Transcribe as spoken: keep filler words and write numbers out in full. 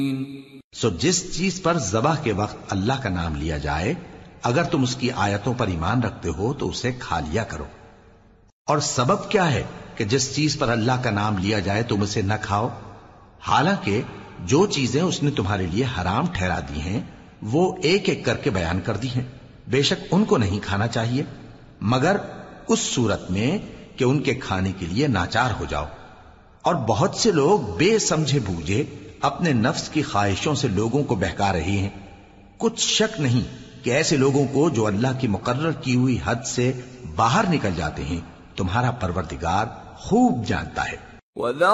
सो जिस चीज पर ज़बह के वक्त अल्लाह का नाम लिया जाए, अगर तुम उसकी आयतों पर ईमान रखते हो तो उसे खा लिया करो। और सबब क्या है कि जिस चीज पर अल्लाह का नाम लिया जाए तुम उसे न खाओ? हालांकि जो चीजें उसने तुम्हारे लिए हराम ठहरा दी हैं वो एक एक करके बयान कर दी हैं। बेशक उनको नहीं खाना चाहिए मगर उस सूरत में कि उनके खाने के लिए नाचार हो जाओ। और बहुत से लोग बेसमझे बूझे अपने नफ्स की ख्वाहिशों से लोगों को बहका रहे हैं। कुछ शक नहीं कि ऐसे लोगों को जो अल्लाह की मुकर्रर की हुई हद से बाहर निकल जाते हैं तुम्हारा परवरदिगार खूब जानता है।